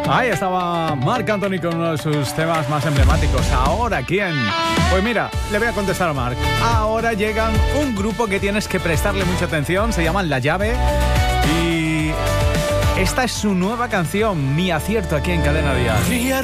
Ahí estaba Marc Anthony con uno de sus temas más emblemáticos. ¿Ahora quién? Pues mira, le voy a contestar a Marc. Ahora llegan un grupo que tienes que prestarle mucha atención. Se llaman La Llave. Y esta es su nueva canción, Mi Acierto, aquí en Cadena Dial.